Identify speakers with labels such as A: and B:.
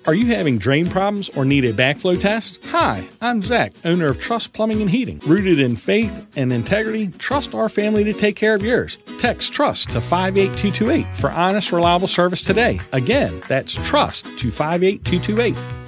A: Are you having drain problems or need a backflow test? Hi, I'm Zach, owner of Trust Plumbing and Heating. Rooted in faith and integrity, trust our family to take care of yours. Text TRUST to 58228 for honest, reliable service today. Again, that's TRUST to 58228.